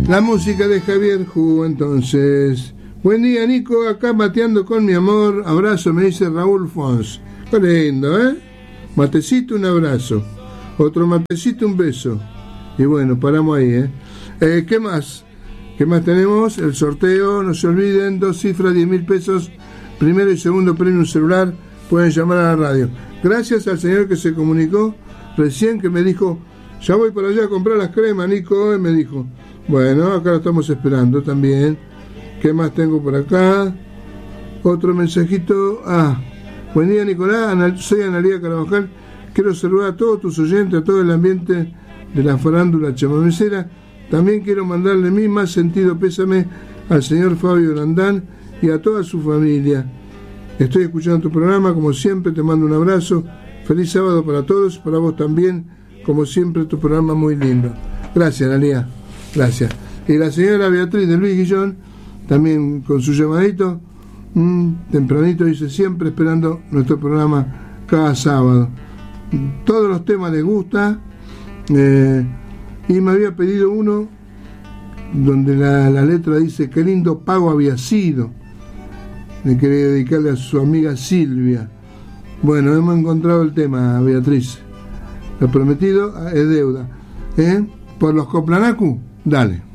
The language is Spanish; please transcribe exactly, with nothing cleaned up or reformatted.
La música de Javier Ju, entonces. Buen día, Nico, acá mateando con mi amor. Abrazo, me dice Raúl Fons. Qué lindo, ¿eh? Matecito, un abrazo. Otro matecito, un beso. Y bueno, paramos ahí, ¿eh? eh ¿Qué más? ¿Qué más tenemos? El sorteo, no se olviden, dos cifras, diez mil pesos. Primero y segundo premio, un celular. Pueden llamar a la radio. Gracias al señor que se comunicó recién, que me dijo, ya voy para allá a comprar las cremas, Nico, y me dijo, bueno, acá lo estamos esperando también. ¿Qué más tengo por acá? Otro mensajito. Ah, buen día, Nicolás, soy Analía Carabajal. Quiero saludar a todos tus oyentes, a todo el ambiente de la farándula chamamecera. También quiero mandarle mi más sentido pésame al señor Fabio Landán y a toda su familia. Estoy escuchando tu programa, como siempre, te mando un abrazo. Feliz sábado para todos, para vos también, como siempre, tu programa muy lindo. Gracias, Analía, gracias. Y la señora Beatriz de Luis Guillón, también con su llamadito, mmm, tempranito, dice, siempre esperando nuestro programa cada sábado. Todos los temas les gusta, eh, y me había pedido uno donde la, la letra dice, qué lindo pago había sido. Le quería dedicarle a su amiga Silvia. Bueno, hemos encontrado el tema, Beatriz. Lo prometido es deuda. ¿Eh? Por los Coplanacu, dale.